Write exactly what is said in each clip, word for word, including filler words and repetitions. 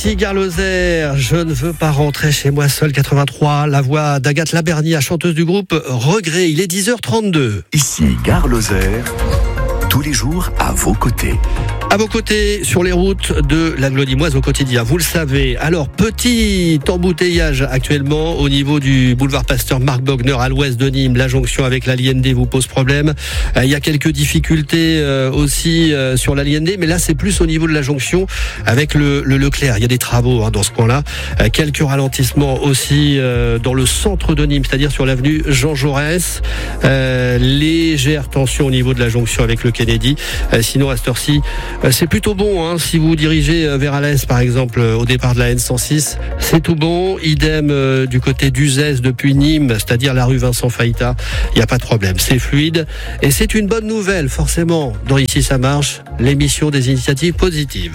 Ici Gare Lozère, je ne veux pas rentrer chez moi seul, quatre-vingt-trois, la voix d'Agathe Labernia, chanteuse du groupe Regret, il est dix heures trente-deux. Ici Gare Lozère, tous les jours à vos côtés. À vos côtés, sur les routes de la Glodimoise au quotidien, vous le savez. Alors, petit embouteillage actuellement au niveau du boulevard Pasteur Marc Bogner à l'ouest de Nîmes. La jonction avec la Liende vous pose problème. Euh, il y a quelques difficultés euh, aussi euh, sur la Liende, mais là c'est plus au niveau de la jonction avec le, le Leclerc. Il y a des travaux hein, dans ce coin-là. Euh, quelques ralentissements aussi euh, dans le centre de Nîmes, c'est-à-dire sur l'avenue Jean Jaurès. Euh, légère tension au niveau de la jonction avec le Kennedy. Euh, sinon, à cette heure-ci, c'est plutôt bon hein, si vous dirigez vers Alès par exemple au départ de la N cent six, c'est tout bon. Idem euh, du côté d'Uzès depuis Nîmes, c'est-à-dire la rue Vincent Faïta, il n'y a pas de problème, c'est fluide et c'est une bonne nouvelle forcément dans Ici ça marche, l'émission des initiatives positives.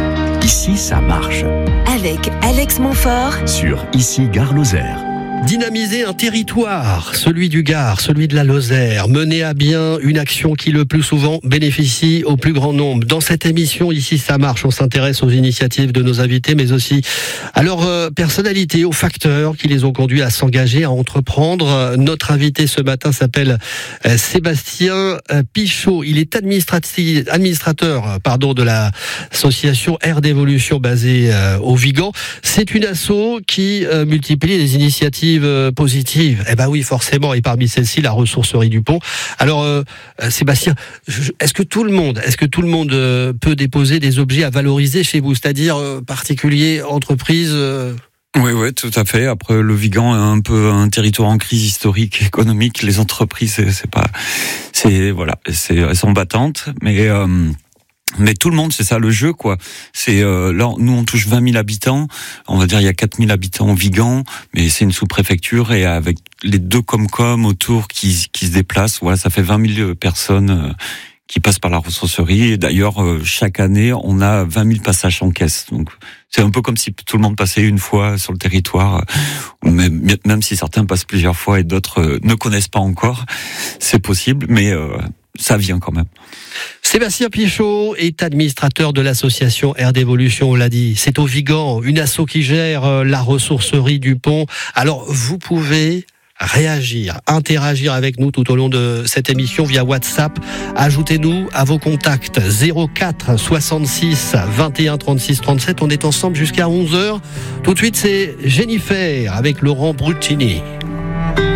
Ici ça marche avec Alex Montfort sur Ici Gare Lozère. Dynamiser un territoire, celui du Gard, celui de la Lozère, mener à bien une action qui le plus souvent bénéficie au plus grand nombre. Dans cette émission, Ici ça marche, on s'intéresse aux initiatives de nos invités, mais aussi à leur euh, personnalité, aux facteurs qui les ont conduits à s'engager, à entreprendre. Notre invité ce matin s'appelle euh, Sébastien euh, Pichot. Il est administratif, administrateur euh, pardon, de l'association Air d'évolution basée euh, au Vigan. C'est une asso qui euh, multiplie les initiatives positive. Eh ben oui, forcément, et parmi celles-ci, la ressourcerie du Pont. Alors, euh, Sébastien, est-ce que tout le monde, est-ce que tout le monde euh, peut déposer des objets à valoriser chez vous, c'est-à-dire euh, particuliers, entreprises euh... Oui, oui, tout à fait. Après, le Vigan est un peu un territoire en crise historique, économique. Les entreprises, c'est, c'est pas, c'est voilà, c'est elles sont battantes, mais. Euh, Mais tout le monde, c'est ça le jeu, quoi. C'est euh, là, nous on touche vingt mille habitants. On va dire il y a quatre mille habitants au Vigan, mais c'est une sous-préfecture et avec les deux Comcom autour qui qui se déplacent, voilà, ça fait vingt mille personnes euh, qui passent par la ressourcerie. Et d'ailleurs, euh, chaque année, on a vingt mille passages en caisse. Donc c'est un peu comme si tout le monde passait une fois sur le territoire, même, même si certains passent plusieurs fois et d'autres euh, ne connaissent pas encore. C'est possible, mais euh, ça vient quand même. Sébastien Pichot est administrateur de l'association Air d'évolution, on l'a dit. C'est au Vigan, une asso qui gère la ressourcerie du Pont. Alors, vous pouvez réagir, interagir avec nous tout au long de cette émission via WhatsApp. Ajoutez-nous à vos contacts zéro quatre soixante-six vingt et un trente-six trente-sept. On est ensemble jusqu'à onze heures. Tout de suite, c'est Jennifer avec Laurent Brutini.